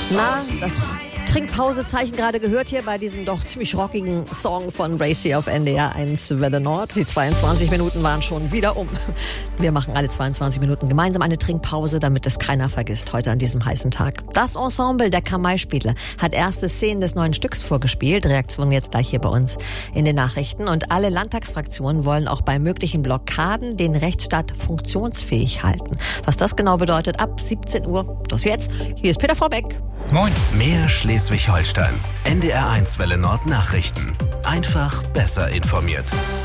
Na, das Trinkpausezeichen gerade gehört hier bei diesem doch ziemlich rockigen Song von Racy auf NDR 1 Welle Nord. Die 22 Minuten waren schon wieder um. Wir machen alle 22 Minuten gemeinsam eine Trinkpause, damit es keiner vergisst heute an diesem heißen Tag. Das Ensemble der Kamai-Spiele hat erste Szenen des neuen Stücks vorgespielt. Reaktion jetzt gleich hier bei uns in den Nachrichten. Und alle Landtagsfraktionen wollen auch bei möglichen Blockaden den Rechtsstaat funktionsfähig halten. Was das genau bedeutet, ab 17 Uhr. Das jetzt. Hier ist Peter Vorbeck. Moin. Mehr Schleswig-Holstein. NDR 1 Welle Nord Nachrichten. Einfach besser informiert.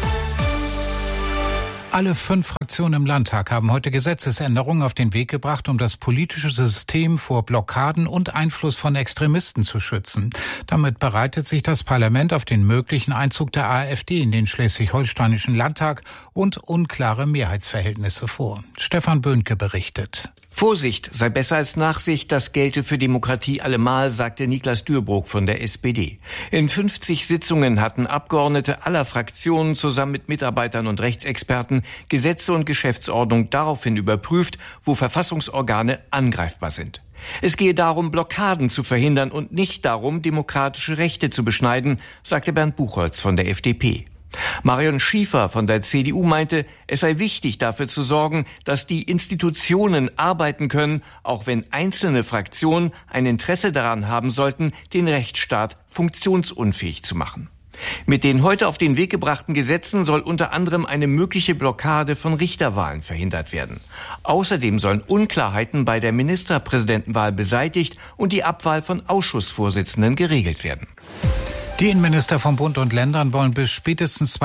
Alle 5 Fraktionen im Landtag haben heute Gesetzesänderungen auf den Weg gebracht, um das politische System vor Blockaden und Einfluss von Extremisten zu schützen. Damit bereitet sich das Parlament auf den möglichen Einzug der AfD in den schleswig-holsteinischen Landtag und unklare Mehrheitsverhältnisse vor. Stefan Böhnke berichtet. Vorsicht sei besser als Nachsicht, das gelte für Demokratie allemal, sagte Niklas Dürrbrock von der SPD. In 50 Sitzungen hatten Abgeordnete aller Fraktionen zusammen mit Mitarbeitern und Rechtsexperten Gesetze und Geschäftsordnung daraufhin überprüft, wo Verfassungsorgane angreifbar sind. Es gehe darum, Blockaden zu verhindern und nicht darum, demokratische Rechte zu beschneiden, sagte Bernd Buchholz von der FDP. Marion Schiefer von der CDU meinte, es sei wichtig, dafür zu sorgen, dass die Institutionen arbeiten können, auch wenn einzelne Fraktionen ein Interesse daran haben sollten, den Rechtsstaat funktionsunfähig zu machen. Mit den heute auf den Weg gebrachten Gesetzen soll unter anderem eine mögliche Blockade von Richterwahlen verhindert werden. Außerdem sollen Unklarheiten bei der Ministerpräsidentenwahl beseitigt und die Abwahl von Ausschussvorsitzenden geregelt werden. Die Innenminister von Bund und Ländern wollen bis spätestens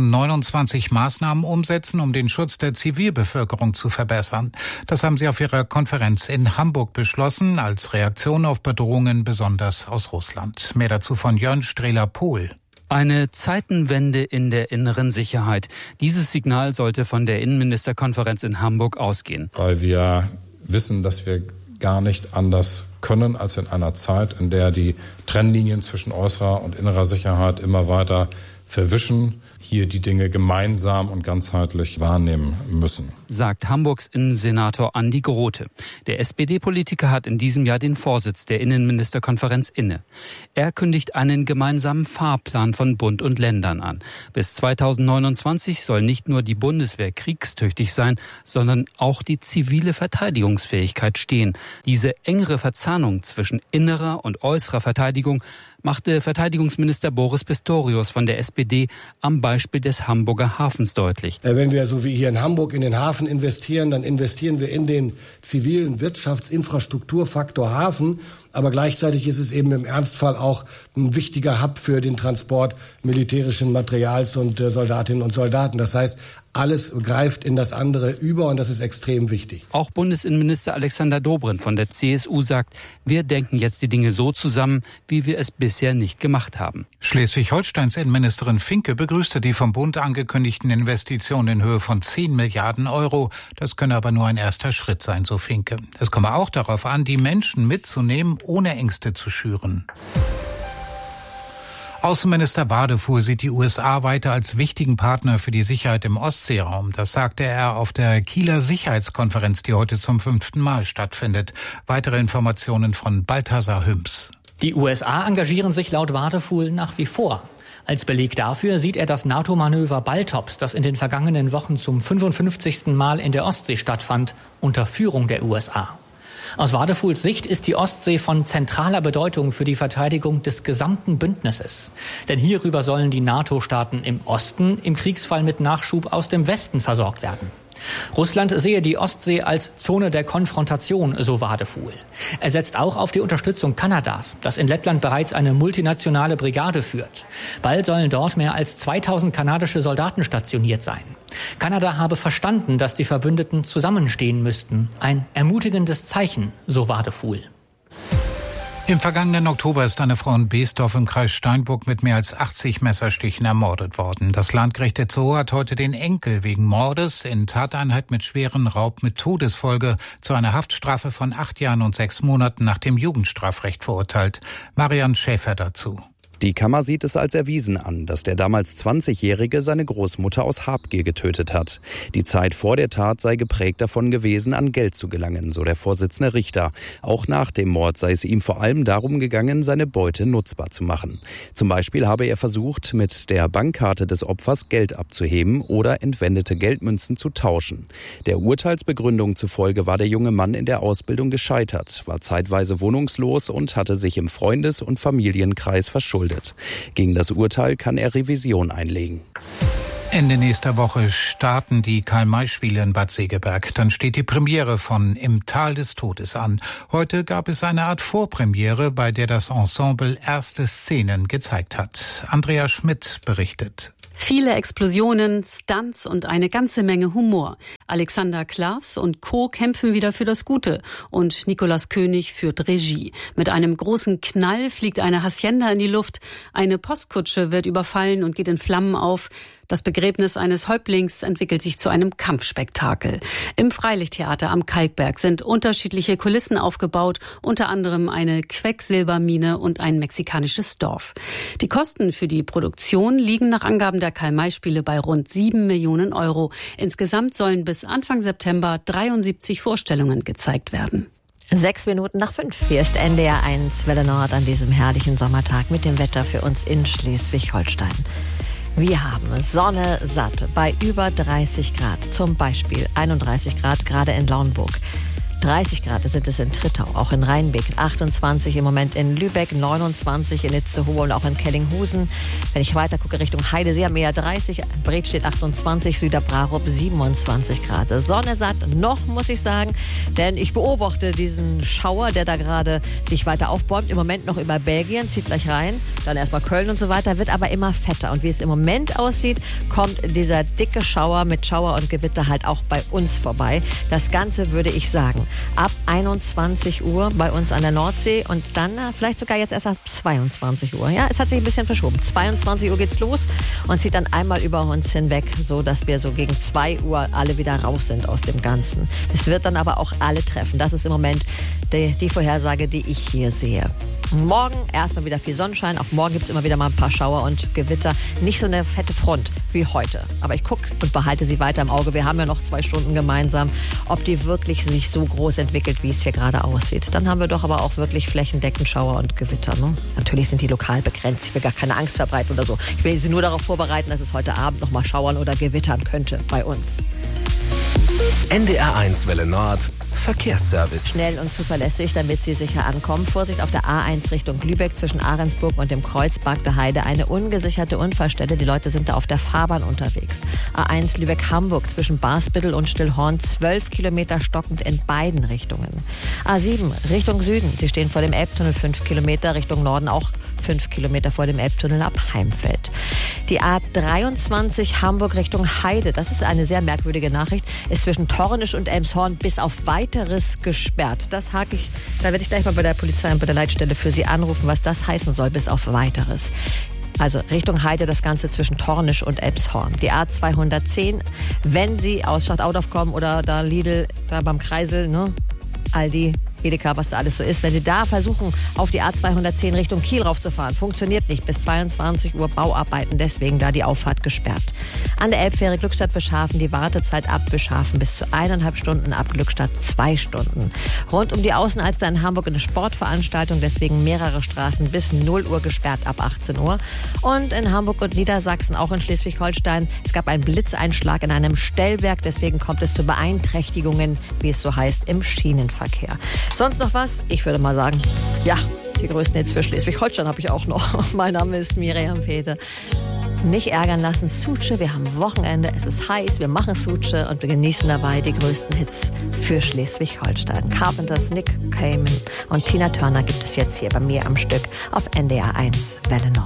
2029 Maßnahmen umsetzen, um den Schutz der Zivilbevölkerung zu verbessern. Das haben sie auf ihrer Konferenz in Hamburg beschlossen, als Reaktion auf Bedrohungen besonders aus Russland. Mehr dazu von Jörn Strehler-Pohl. Eine Zeitenwende in der inneren Sicherheit. Dieses Signal sollte von der Innenministerkonferenz in Hamburg ausgehen. Weil wir wissen, dass wir gar nicht anders können als in einer Zeit, in der die Trennlinien zwischen äußerer und innerer Sicherheit immer weiter verwischen, hier die Dinge gemeinsam und ganzheitlich wahrnehmen müssen, sagt Hamburgs Innensenator Andi Grote. Der SPD-Politiker hat in diesem Jahr den Vorsitz der Innenministerkonferenz inne. Er kündigt einen gemeinsamen Fahrplan von Bund und Ländern an. Bis 2029 soll nicht nur die Bundeswehr kriegstüchtig sein, sondern auch die zivile Verteidigungsfähigkeit stehen. Diese engere Verzahnung zwischen innerer und äußerer Verteidigung machte Verteidigungsminister Boris Pistorius von der SPD am Beispiel des Hamburger Hafens deutlich. Wenn wir so wie hier in Hamburg in den Hafen investieren, dann investieren wir in den zivilen Wirtschaftsinfrastrukturfaktor Hafen. Aber gleichzeitig ist es eben im Ernstfall auch ein wichtiger Hub für den Transport militärischen Materials und Soldatinnen und Soldaten. Das heißt, alles greift in das andere über und das ist extrem wichtig. Auch Bundesinnenminister Alexander Dobrindt von der CSU sagt, wir denken jetzt die Dinge so zusammen, wie wir es bisher nicht gemacht haben. Schleswig-Holsteins Innenministerin Finke begrüßte die vom Bund angekündigten Investitionen in Höhe von 10 Milliarden Euro. Das könne aber nur ein erster Schritt sein, so Finke. Es komme auch darauf an, die Menschen mitzunehmen, ohne Ängste zu schüren. Außenminister Wadefuhl sieht die USA weiter als wichtigen Partner für die Sicherheit im Ostseeraum. Das sagte er auf der Kieler Sicherheitskonferenz, die heute zum 5. Mal stattfindet. Weitere Informationen von Balthasar Hüms. Die USA engagieren sich laut Wadefuhl nach wie vor. Als Beleg dafür sieht er das NATO-Manöver Baltops, das in den vergangenen Wochen zum 55. Mal in der Ostsee stattfand, unter Führung der USA. Aus Wadefuhls Sicht ist die Ostsee von zentraler Bedeutung für die Verteidigung des gesamten Bündnisses. Denn hierüber sollen die NATO-Staaten im Osten im Kriegsfall mit Nachschub aus dem Westen versorgt werden. Russland sehe die Ostsee als Zone der Konfrontation, so Wadefuhl. Er setzt auch auf die Unterstützung Kanadas, das in Lettland bereits eine multinationale Brigade führt. Bald sollen dort mehr als 2000 kanadische Soldaten stationiert sein. Kanada habe verstanden, dass die Verbündeten zusammenstehen müssten. Ein ermutigendes Zeichen, so Wadefuhl. Im vergangenen Oktober ist eine Frau in Beesdorf im Kreis Steinburg mit mehr als 80 Messerstichen ermordet worden. Das Landgericht Itzehoe hat heute den Enkel wegen Mordes in Tateinheit mit schweren Raub mit Todesfolge zu einer Haftstrafe von 8 Jahren und 6 Monaten nach dem Jugendstrafrecht verurteilt. Marianne Schäfer dazu. Die Kammer sieht es als erwiesen an, dass der damals 20-Jährige seine Großmutter aus Habgier getötet hat. Die Zeit vor der Tat sei geprägt davon gewesen, an Geld zu gelangen, so der Vorsitzende Richter. Auch nach dem Mord sei es ihm vor allem darum gegangen, seine Beute nutzbar zu machen. Zum Beispiel habe er versucht, mit der Bankkarte des Opfers Geld abzuheben oder entwendete Geldmünzen zu tauschen. Der Urteilsbegründung zufolge war der junge Mann in der Ausbildung gescheitert, war zeitweise wohnungslos und hatte sich im Freundes- und Familienkreis verschuldet. Gegen das Urteil kann er Revision einlegen. Ende nächster Woche starten die Karl-May-Spiele in Bad Segeberg. Dann steht die Premiere von Im Tal des Todes an. Heute gab es eine Art Vorpremiere, bei der das Ensemble erste Szenen gezeigt hat. Andrea Schmidt berichtet. Viele Explosionen, Stunts und eine ganze Menge Humor. Alexander Klavs und Co. kämpfen wieder für das Gute und Nicolas König führt Regie. Mit einem großen Knall fliegt eine Hacienda in die Luft, eine Postkutsche wird überfallen und geht in Flammen auf. Das Begräbnis eines Häuptlings entwickelt sich zu einem Kampfspektakel. Im Freilichttheater am Kalkberg sind unterschiedliche Kulissen aufgebaut, unter anderem eine Quecksilbermine und ein mexikanisches Dorf. Die Kosten für die Produktion liegen nach Angaben der Karl-May-Spiele bei rund 7 Millionen Euro. Insgesamt sollen bis Anfang September 73 Vorstellungen gezeigt werden. 6 Minuten nach 5. Hier ist NDR 1 Welle Nord an diesem herrlichen Sommertag mit dem Wetter für uns in Schleswig-Holstein. Wir haben Sonne satt bei über 30 Grad, zum Beispiel 31 Grad gerade in Lauenburg. 30 Grad sind es in Trittau, auch in Rheinbeck, 28 im Moment in Lübeck, 29 in Itzehoe und auch in Kellinghusen. Wenn ich weiter gucke Richtung Heidesee, mehr 30, Bredstedt 28, Süderbrarup 27 Grad. Sonne satt noch, muss ich sagen, denn ich beobachte diesen Schauer, der da gerade sich weiter aufbäumt. Im Moment noch über Belgien, zieht gleich rein, dann erstmal Köln und so weiter, wird aber immer fetter. Und wie es im Moment aussieht, kommt dieser dicke Schauer mit Schauer und Gewitter halt auch bei uns vorbei. Das Ganze würde ich sagen, ab 21 Uhr bei uns an der Nordsee und dann vielleicht sogar jetzt erst ab 22 Uhr. Ja, es hat sich ein bisschen verschoben. 22 Uhr geht's los und zieht dann einmal über uns hinweg, so dass wir so gegen 2 Uhr alle wieder raus sind aus dem Ganzen. Es wird dann aber auch alle treffen. Das ist im Moment die Vorhersage, die ich hier sehe. Morgen erstmal wieder viel Sonnenschein. Auch morgen gibt es immer wieder mal ein paar Schauer und Gewitter. Nicht so eine fette Front wie heute. Aber ich gucke und behalte sie weiter im Auge. Wir haben ja noch 2 Stunden gemeinsam. Ob die wirklich sich so groß entwickelt, wie es hier gerade aussieht. Dann haben wir doch aber auch wirklich flächendeckend Schauer und Gewitter. Ne? Natürlich sind die lokal begrenzt. Ich will gar keine Angst verbreiten oder so. Ich will sie nur darauf vorbereiten, dass es heute Abend noch mal schauern oder gewittern könnte bei uns. NDR 1 Welle Nord Verkehrsservice. Schnell und zuverlässig, damit Sie sicher ankommen. Vorsicht auf der A1 Richtung Lübeck zwischen Ahrensburg und dem Kreuzberg der Heide. Eine ungesicherte Unfallstelle. Die Leute sind da auf der Fahrbahn unterwegs. A1 Lübeck-Hamburg zwischen Barsbüttel und Stillhorn. 12 Kilometer stockend in beiden Richtungen. A7 Richtung Süden. Sie stehen vor dem Elbtunnel 5 Kilometer. Richtung Norden auch 5 Kilometer vor dem Elbtunnel ab Heimfeld. Die A23 Hamburg Richtung Heide. Das ist eine sehr merkwürdige Nachricht. Ist zwischen Tornisch und Elmshorn bis auf weiteres gesperrt. Das hake ich, da werde ich gleich mal bei der Polizei und bei der Leitstelle für Sie anrufen, was das heißen soll, bis auf weiteres. Also Richtung Heide das Ganze zwischen Tornisch und Elmshorn. Die A210, wenn Sie aus Stadtaudorf kommen oder da Lidl, da beim Kreisel, ne? Aldi, Edeka, was da alles so ist. Wenn Sie da versuchen, auf die A210 Richtung Kiel raufzufahren, funktioniert nicht. Bis 22 Uhr Bauarbeiten, deswegen da die Auffahrt gesperrt. An der Elbfähre Glückstadt-Beschafen die Wartezeit ab Beschafen bis zu 1,5 Stunden, ab Glückstadt 2 Stunden. Rund um die Außenalster in Hamburg eine Sportveranstaltung, deswegen mehrere Straßen bis 0 Uhr gesperrt ab 18 Uhr. Und in Hamburg und Niedersachsen, auch in Schleswig-Holstein, es gab einen Blitzeinschlag in einem Stellwerk, deswegen kommt es zu Beeinträchtigungen, wie es so heißt, im Schienenverkehr. Sonst noch was? Ich würde mal sagen, ja, die größten Hits für Schleswig-Holstein habe ich auch noch. Mein Name ist Miriam Pede. Nicht ärgern lassen, Suche, wir haben Wochenende, es ist heiß, wir machen Suche und wir genießen dabei die größten Hits für Schleswig-Holstein. Carpenters, Nick Cayman und Tina Turner gibt es jetzt hier bei mir am Stück auf NDR 1 Welle Nord.